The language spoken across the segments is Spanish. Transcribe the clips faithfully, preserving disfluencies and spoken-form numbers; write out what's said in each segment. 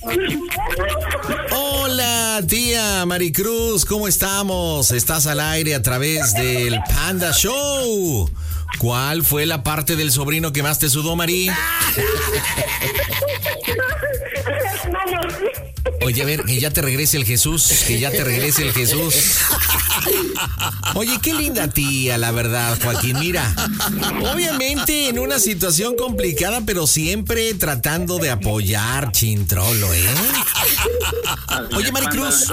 Hola, tía Maricruz, ¿cómo estamos? Estás al aire a través del Panda Show. ¿Cuál fue la parte del sobrino que más te sudó, Mari? Oye, a ver, que ya te regrese el Jesús, que ya te regrese el Jesús. Oye, qué linda tía, la verdad, Joaquín. Mira, obviamente en una situación complicada, pero siempre tratando de apoyar, Chintrolo, ¿eh? Oye, Maricruz.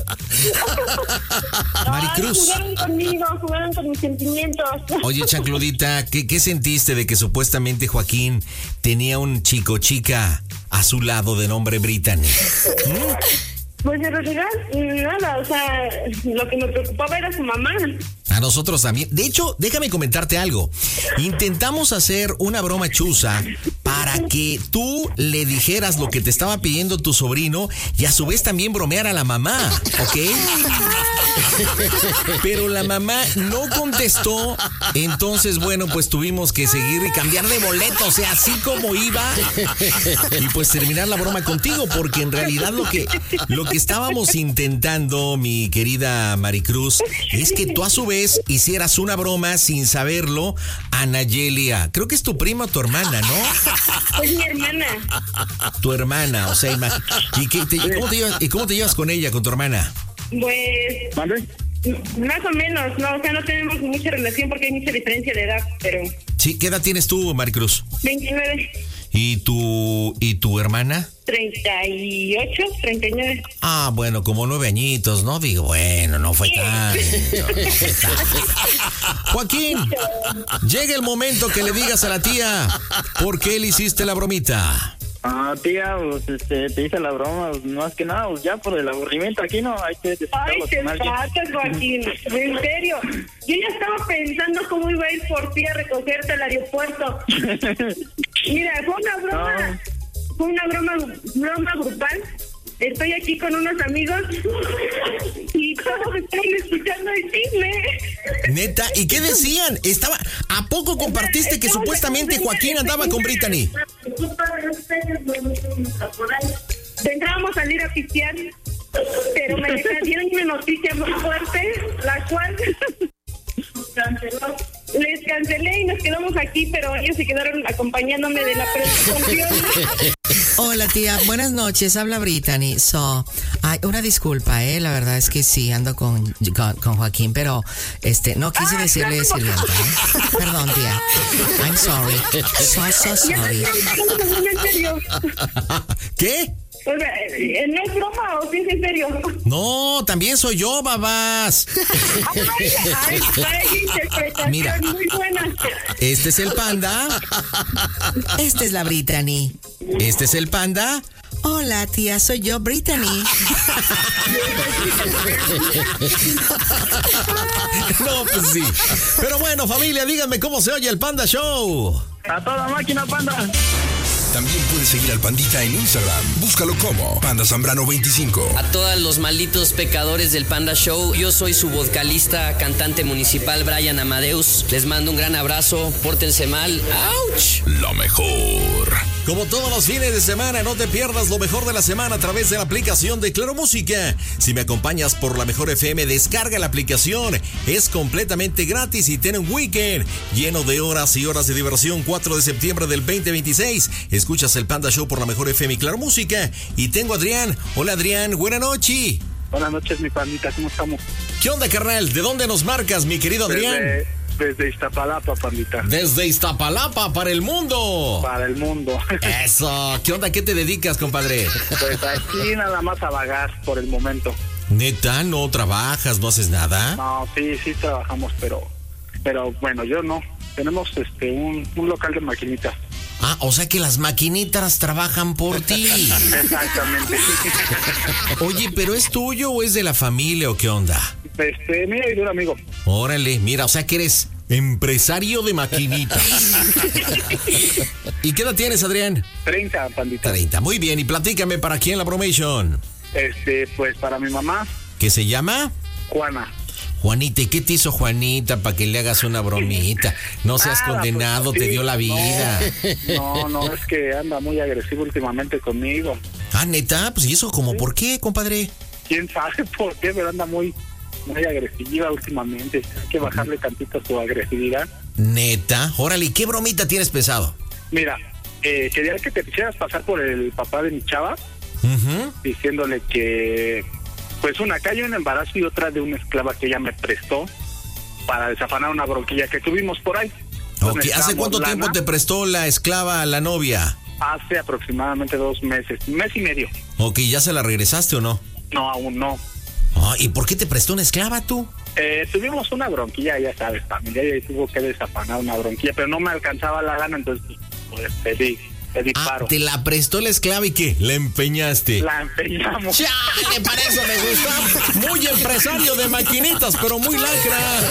Maricruz. Jugaron conmigo, jugaron con mis sentimientos. Oye, chancludita, ¿qué, qué sentiste de que supuestamente Joaquín tenía un chico chica a su lado de nombre Brittany? ¿Mm? Pues en realidad, nada, o sea, lo que me preocupaba era su mamá. A nosotros también. De hecho, déjame comentarte algo. Intentamos hacer una broma chusa para que tú le dijeras lo que te estaba pidiendo tu sobrino y a su vez también bromear a la mamá, ¿ok? Pero la mamá no contestó, entonces, bueno, pues tuvimos que seguir y cambiar de boleto, o sea, así como iba, y pues terminar la broma contigo, porque en realidad lo que, lo que estábamos intentando, mi querida Maricruz, es que tú a su vez hicieras una broma sin saberlo a Nayelia. Creo que es tu prima o tu hermana, ¿no? Es mi hermana. Tu hermana, o sea, imag- ¿y, qué te, y, cómo te llevas, ¿y cómo te llevas con ella, con tu hermana? Pues, ¿Vale? más o menos, no, o sea, no tenemos mucha relación porque hay mucha diferencia de edad, pero... Sí, ¿qué edad tienes tú, Maricruz? veintinueve. ¿Y tu, y tu hermana? treinta y ocho, treinta y nueve. Ah, bueno, como nueve añitos, ¿no? Digo, bueno, no fue tanto. No fue tanto. Joaquín, llega el momento que le digas a la tía por qué le hiciste la bromita. Ah, tía, pues este, te hice la broma, pues, más que nada, pues ya por el aburrimiento aquí, ¿no? Hay que Ay, desquitarlo te con alguien. pasas, Joaquín. En serio. Yo ya estaba pensando cómo iba a ir por ti a recogerte al aeropuerto. Mira, fue una broma. No. Fue una broma, broma grupal. Estoy aquí con unos amigos y todos están escuchando el chisme. Neta, ¿y qué decían? Estaba, ¿a poco compartiste que supuestamente Joaquín andaba con Brittany? Pensábamos salir a pistear, pero me dieron una noticia muy fuerte, la cual canceló. Les cancelé y nos quedamos aquí, pero ellos se quedaron acompañándome de la presentación. Hola tía, buenas noches, habla Brittany. So, ay, una disculpa, eh, la verdad es que sí ando con, con, con Joaquín, pero este no quise Ah, decirle claro. sirvienta, ¿eh? Perdón tía, I'm sorry, so so sorry. ¿En serio? ¿Qué? O sea, eh, ¿no es broma o sí es en serio? No, también soy yo, babás. Ay, ay, ay, interpretación Mira. muy buena. Este es el panda. Esta es la Brittany. Este es el panda. Hola tía, soy yo, Brittany. No, pues sí. Pero bueno, familia, díganme cómo se oye el Panda Show. A toda máquina, panda. También puedes seguir al Pandita en Instagram. Búscalo como Panda Zambrano veinticinco. A todos los malditos pecadores del Panda Show, yo soy su vocalista, cantante municipal Brian Amadeus. Les mando un gran abrazo, pórtense mal. ¡Auch! Lo mejor. Como todos los fines de semana, no te pierdas lo mejor de la semana a través de la aplicación de Claro Música. Si me acompañas por la Mejor F M, descarga la aplicación. Es completamente gratis y tiene un weekend lleno de horas y horas de diversión. cuatro de septiembre del veinte veintiséis. Escuchas el Panda Show por la Mejor F M y Claro Música. Y tengo a Adrián. Hola, Adrián. Buenas noches. Buenas noches, mi pandita, ¿cómo estamos? ¿Qué onda, carnal? ¿De dónde nos marcas, mi querido Adrián? Desde, desde Iztapalapa, pandita. Desde Iztapalapa para el mundo. Para el mundo. Eso. ¿Qué onda? ¿Qué te dedicas, compadre? Pues aquí nada más a vagar por el momento. Neta, ¿no trabajas? ¿No haces nada? No, sí, sí trabajamos, pero pero bueno, yo no. Tenemos este un, un local de maquinitas. Ah, o sea que las maquinitas trabajan por ti. Exactamente. Oye, ¿pero es tuyo o es de la familia o qué onda? Este, mira, y de un amigo. Órale, mira, o sea que eres empresario de maquinitas. ¿Y qué edad tienes, Adrián? treinta, pandita. treinta, muy bien. Y platícame, ¿para quién la bromation? Este, pues para mi mamá, ¿Qué se llama? Juana. Juanita, ¿y qué te hizo Juanita para que le hagas una bromita? No seas Nada, condenado, pues, te sí, dio la vida. No, no, no, es que anda muy agresivo últimamente conmigo. Ah, ¿neta? Pues, ¿y eso como por qué, compadre? ¿Quién sabe por qué? Pero anda muy, muy agresiva últimamente. Hay que bajarle tantito su agresividad. ¿Neta? Órale, ¿qué bromita tienes pensado? Mira, eh, quería que te quisieras pasar por el papá de mi chava, Uh-huh. diciéndole que, pues una cayó en embarazo y otra de una esclava que ella me prestó para desafanar una bronquilla que tuvimos por ahí. Ok, ¿hace cuánto lana? tiempo te prestó la esclava a la novia? Hace aproximadamente dos meses, un mes y medio. Ok, ¿ya se la regresaste o no? No, aún no. Ah, ¿y por qué te prestó una esclava tú? Eh, tuvimos una bronquilla, ya sabes, familia, y tuvo que desafanar una bronquilla, pero no me alcanzaba la gana, entonces pues pedí, pedí ah, paro. ¿Te la prestó la esclava y qué? ¿La empeñaste? La empeñamos. ¡Chale! Para eso me gusta. Muy empresario de maquinitas, pero muy lacra.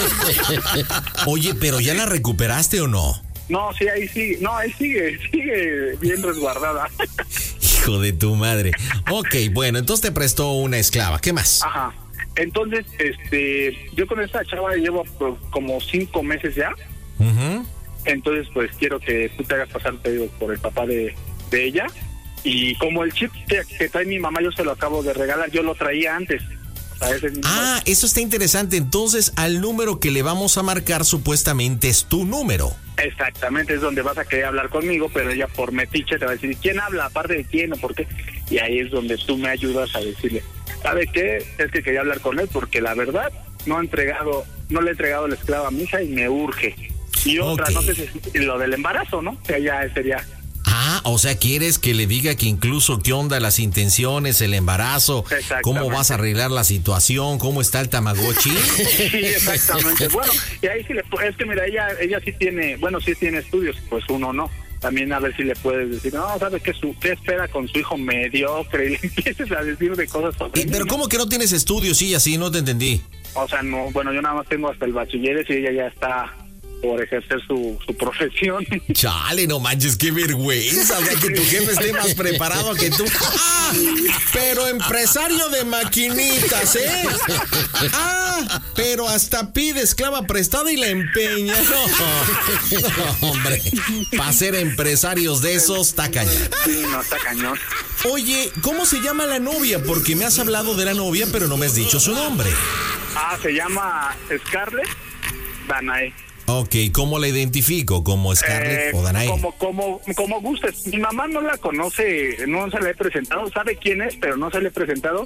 Oye, ¿pero ya la recuperaste o no? No, sí, ahí sigue, no, ahí sigue, sigue bien resguardada. Hijo de tu madre. Ok, bueno, entonces te prestó una esclava, ¿qué más? Ajá. Entonces, este, yo con esta chava llevo pues, como cinco meses ya. Uh-huh. Entonces, pues quiero que tú te hagas pasar, te digo, por el papá de, de ella. Y como el chip que, que trae mi mamá, yo se lo acabo de regalar, yo lo traía antes. O sea, ese es mi ah, número. Eso está interesante. Entonces, al número que le vamos a marcar supuestamente es tu número. Exactamente, es donde vas a querer hablar conmigo, pero ella por metiche te va a decir, ¿quién habla? ¿Aparte de quién o por qué? Y ahí es donde tú me ayudas a decirle, ¿sabe qué? Es que quería hablar con él porque la verdad no ha entregado, no le he entregado la esclava a mi hija y me urge. Y otra, okay. no sé si lo del embarazo, ¿no? Que ya sería... Ah, o sea, ¿quieres que le diga que incluso qué onda las intenciones, el embarazo, cómo vas a arreglar la situación, cómo está el Tamagotchi? Sí, exactamente. Bueno, y ahí sí le es que mira, ella ella sí tiene, bueno, sí tiene estudios, pues uno no. También a ver si le puedes decir, no, ¿sabes qué, su, qué espera con su hijo mediocre? Y le empieces a decir de cosas sobre Pero mí, ¿cómo ¿no? que no tienes estudios? Sí, así no te entendí. O sea, no, bueno, yo nada más tengo hasta el bachiller y ella ya está por ejercer su, su profesión. Chale, no manches, qué vergüenza, o sea, que tu jefe esté más preparado que tú. ¡Ah! Pero empresario de maquinitas, ¿eh? ¡Ah! Pero hasta pide esclava prestada y la empeña. No, no hombre, para ser empresarios de esos, está cañón. Sí, no, está cañón. Oye, ¿cómo se llama la novia? Porque me has hablado de la novia, pero no me has dicho su nombre. Ah, se llama Scarlett Danae. Ok, ¿cómo la identifico? ¿Como Scarlett Eh, o Danae? Como, como, como gustes. Mi mamá no la conoce, no se la he presentado, sabe quién es, pero no se le he presentado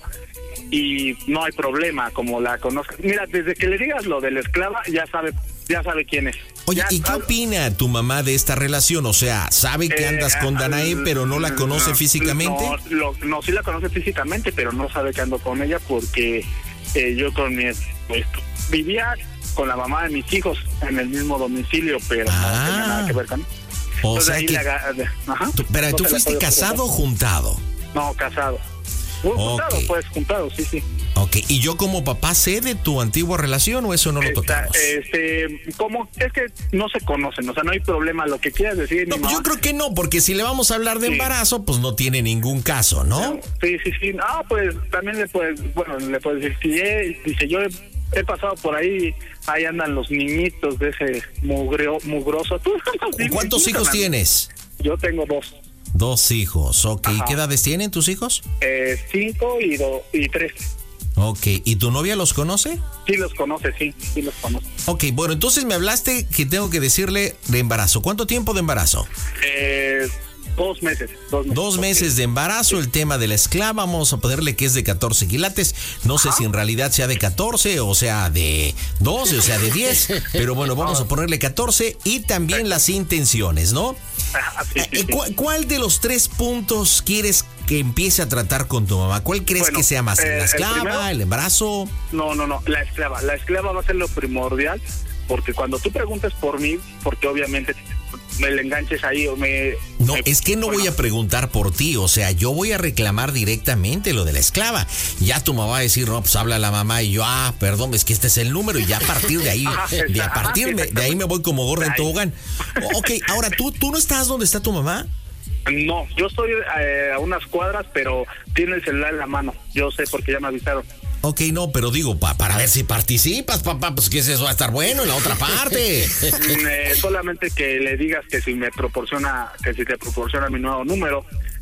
y no hay problema, como la conozca. Mira, desde que le digas lo de la esclava, ya sabe, ya sabe quién es. Oye, ya ¿y qué sabe. opina tu mamá de esta relación? O sea, ¿sabe que andas Eh, con Danae, pero no la conoce no, físicamente? No, lo- no, sí la conoce físicamente, pero no sabe que ando con ella porque eh, yo con mi, pues, vivía con la mamá de mis hijos en el mismo domicilio, pero Ah. no tenía nada que ver con él. O Entonces, sea ahí que... le aga- ajá, tú- pero, no ¿tú se le fuiste puede casado o presentar. juntado? No, casado. Uh, Juntado, Ok. pues, juntado, sí, sí. Ok, ¿y yo como papá sé de tu antigua relación o eso no lo Esta, tocamos? este, como es que no se conocen, o sea, no hay problema, lo que quieras decir. No, mi pues yo mamá- creo que no, porque si le vamos a hablar de Sí. embarazo, pues no tiene ningún caso, ¿no? Sí, sí, sí. Ah, pues también le puedes, bueno, le puedes decir, si he- dice, yo he, he pasado por ahí, ahí andan los niñitos de ese mugreo, mugroso. ¿Tú, dime, ¿Cuántos dime, hijos Fernando. tienes? Yo tengo dos, Dos hijos, ok. Ajá. ¿Qué edades tienen tus hijos? eh, cinco y, do, y tres. Ok, ¿y tu novia los conoce? Sí los conoce, sí, sí los conoce. Ok, bueno, entonces me hablaste que tengo que decirle de embarazo. ¿Cuánto tiempo de embarazo? Eh, dos meses, dos meses. Dos meses de embarazo, el tema de la esclava, vamos a ponerle que es de catorce quilates. No sé si en realidad sea de catorce o sea de doce o sea de diez, pero bueno, vamos a ponerle catorce y también las intenciones, ¿no? Ah, sí, sí, Eh, sí. ¿cu- ¿Cuál de los tres puntos quieres que empiece a tratar con tu mamá? ¿Cuál crees Bueno, que sea más? eh, ¿La el esclava, primero- el embarazo? No, no, no, la esclava. La esclava va a ser lo primordial, porque cuando tú preguntes por mí, porque obviamente me le enganches ahí o me... No, me- es que no bueno, voy a preguntar por ti, o sea, yo voy a reclamar directamente lo de la esclava. Ya tu mamá va a decir, no, pues habla la mamá y yo, ah, perdón, es que este es el número y ya a partir de ahí, Ajá, de a ajá, partir sí, de, de ahí me voy como gorda en Ay. tobogán. Ok, ahora, ¿tú, ¿tú no estás donde está tu mamá? No, yo estoy eh, a unas cuadras, pero tiene el celular en la mano. Yo sé porque ya me avisaron. Ok, no, pero digo, pa, para ver si participas, papá, pues que eso va a estar bueno en la otra parte. Mm, eh, solamente que le digas que si me proporciona, que si te proporciona mi nuevo número,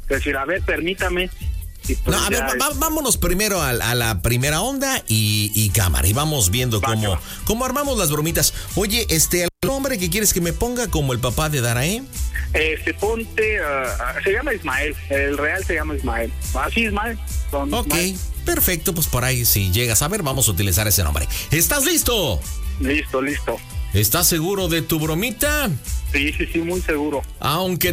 decir, a ver, permítame. Y pues no, a ver, ya, va, vámonos primero a, a la primera onda y, y cámara. Y vamos viendo Va, cómo, va. cómo armamos las bromitas. Oye, este, ¿el nombre que quieres que me ponga como el papá de Darae? Este, ponte, uh, se llama Ismael, el real se llama Ismael. Así, Ismael. Don Ok, Ismael. perfecto, pues por ahí si llegas a ver, vamos a utilizar ese nombre. ¿Estás listo? Listo, listo. ¿Estás seguro de tu bromita? Sí, sí, sí, muy seguro. Aunque